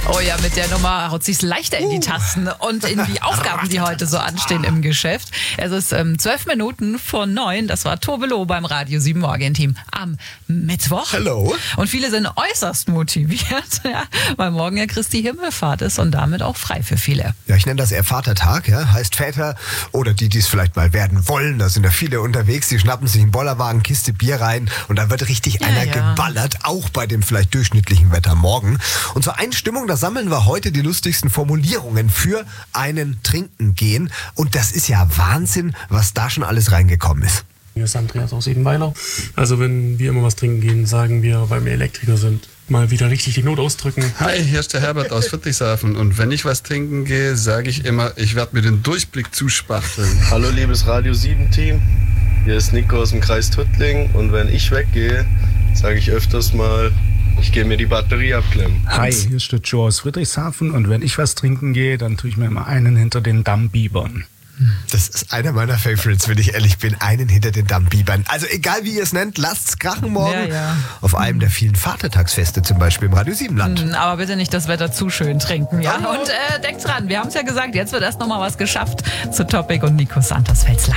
Oh ja, mit der Nummer haut sich's leichter in die Tasten und in die Aufgaben, die heute so anstehen im Geschäft. Es ist 12 Minuten vor 9. Das war Tobelo beim Radio 7 Morgen-Team am Mittwoch. Hallo. Und viele sind äußerst motiviert, ja, weil morgen ja Christi Himmelfahrt ist und damit auch frei für viele. Ja, ich nenne das eher Vatertag, ja. Heißt Väter oder die es vielleicht mal werden wollen. Da sind ja viele unterwegs, die schnappen sich einen Bollerwagen, Kiste Bier rein und da wird richtig einer geballert, auch bei dem vielleicht durchschnittlichen Wetter morgen. Und zur Einstimmung, da sammeln wir heute die lustigsten Formulierungen für einen Trinken gehen. Und das ist ja Wahnsinn, was da schon alles reingekommen ist. Hier ist Andreas aus Edenweiler. Also wenn wir immer was trinken gehen, sagen wir, weil wir Elektriker sind, mal wieder richtig die Not ausdrücken. Hi, hier ist der Herbert aus Friedrichshafen und wenn ich was trinken gehe, sage ich immer, ich werde mir den Durchblick zuspachteln. Hallo liebes Radio 7 Team, hier ist Nico aus dem Kreis Tuttling und wenn ich weggehe, sage ich öfters mal, ich gehe mir die Batterie abklemmen. Hi, hier ist der Joe aus Friedrichshafen und wenn ich was trinken gehe, dann tue ich mir immer einen hinter den Dammbibern. Das ist einer meiner Favorites, wenn ich ehrlich bin. Einen hinter den Dammbibern. Also egal wie ihr es nennt, lasst's krachen morgen. Ja. Auf einem der vielen Vatertagsfeste, zum Beispiel im Radio 7 Land. Aber bitte nicht das Wetter zu schön trinken, ja? Und denkt dran, wir haben es ja gesagt, jetzt wird erst noch mal was geschafft zu Topic und Nico Santos-Fels.